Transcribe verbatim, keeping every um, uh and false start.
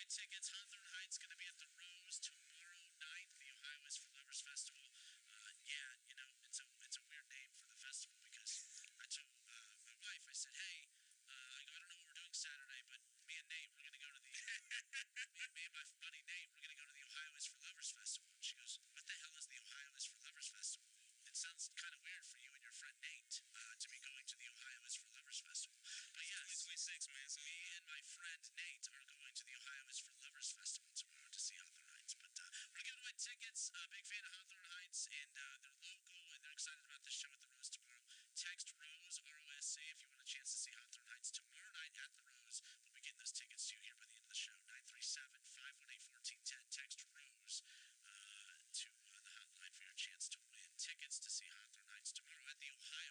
tickets. Hawthorne Heights going to be at the Rose tomorrow night, the Ohio is for Lovers Festival.